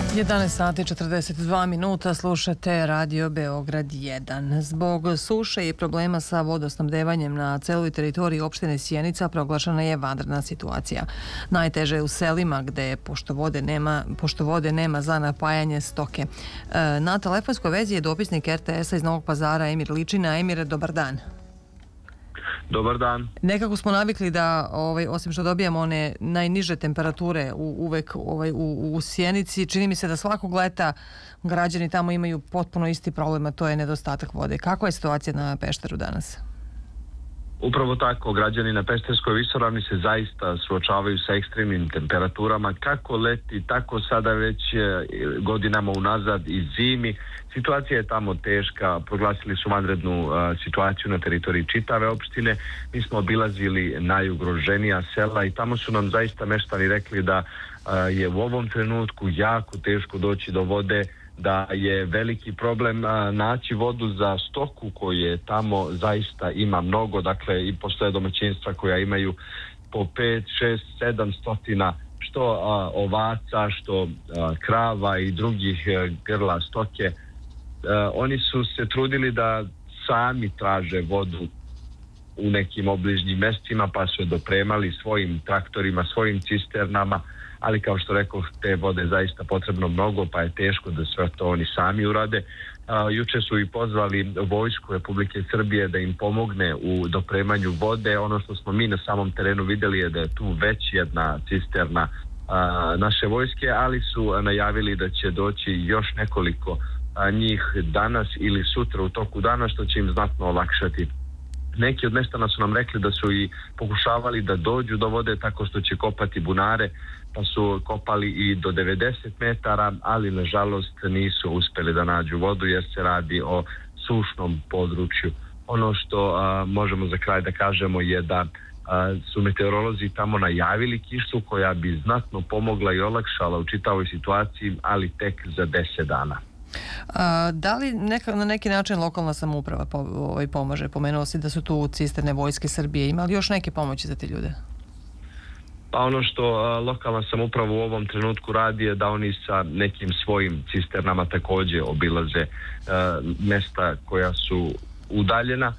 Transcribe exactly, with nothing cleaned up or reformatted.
jedanaest sati četrdeset dva minuta, slušate Radio Beograd jedan. Zbog suše i problema sa vodosnabdevanjem na celoj teritoriji opštine Sjenica proglašena je vanredna situacija. Najteže je u selima gde pošto vode nema, pošto vode nema za napajanje stoke. E, na telefonskoj vezi je dopisnik R T S-a iz Novog Pazara Emir Ličina. Emire, dobar dan. Dobar dan. Nekako smo navikli da, ovaj, osim što dobijamo one najniže temperature u, uvek ovaj, u, u Sjenici, čini mi se da svakog leta građani tamo imaju potpuno isti problem, a to je nedostatak vode. Kakva je situacija na Pešteru danas? Upravo tako, građani na Pešterskoj visoravni se zaista suočavaju sa ekstremnim temperaturama, kako leti, tako sada već godinama unazad i zimi. Situacija je tamo teška, proglasili su vanrednu uh, situaciju na teritoriji čitave opštine. Mi smo obilazili najugroženija sela i tamo su nam zaista meštani rekli da uh, je u ovom trenutku jako teško doći do vode, da je veliki problem a, naći vodu za stoku koje tamo zaista ima mnogo, dakle i postoje domaćinstva koja imaju po pet, šest, sedam stotina što a, ovaca, što a, krava i drugih a, grla stoke. A, oni su se trudili da sami traže vodu u nekim obližnjim mestima, pa su je dopremali svojim traktorima, svojim cisternama, ali kao što rekao, te vode je zaista potrebno mnogo, pa je teško da sve to oni sami urade. A, juče su i pozvali vojsku Republike Srbije da im pomogne u dopremanju vode. Ono što smo mi na samom terenu vidjeli je da je tu već jedna cisterna a, naše vojske, ali su najavili da će doći još nekoliko a, njih danas ili sutra u toku dana, što će im znatno olakšati. Neki od meštana su nam rekli da su i pokušavali da dođu do vode tako što će kopati bunare, pa su kopali i do devedeset metara, ali nažalost nisu uspeli da nađu vodu jer se radi o sušnom području. Ono što a, možemo za kraj da kažemo je da a, su meteorolozi tamo najavili kišu koja bi znatno pomogla i olakšala u čitavoj situaciji, ali tek za deset dana. A, da li neka, na neki način lokalna samouprava po, ovaj, pomaže? Pomenuo si da su tu cisterne vojske Srbije. Ima li još neke pomoći za te ljude? Pa ono što a, lokalna samouprava u ovom trenutku radi je da oni sa nekim svojim cisternama također obilaze a, mesta koja su udaljena.